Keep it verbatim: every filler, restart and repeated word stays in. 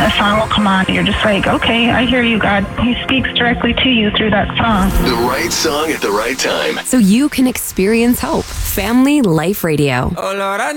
a song will come on. You're just like, okay, I hear you, God. He speaks directly to you through that song. The right song at the right time. So you can experience hope. Family Life Radio. Oh, Lord, I